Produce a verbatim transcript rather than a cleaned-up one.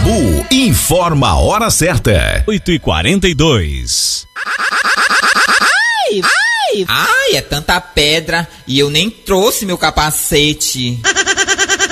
Sagu informa a hora certa. oito e quarenta e dois. Ai, ai, ai, é tanta pedra e eu nem trouxe meu capacete.